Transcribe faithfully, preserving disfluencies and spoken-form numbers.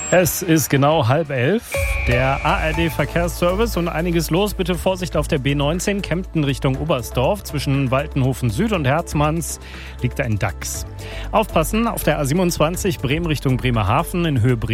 Es ist genau halb elf. Der A R D-Verkehrsservice und einiges los. Bitte Vorsicht auf der B neunzehn, Kempten Richtung Oberstdorf. Zwischen Waltenhofen Süd und Herzmanns liegt ein Dachs. Aufpassen auf der A siebenundzwanzig, Bremen Richtung Bremerhaven in Höhe Bremen.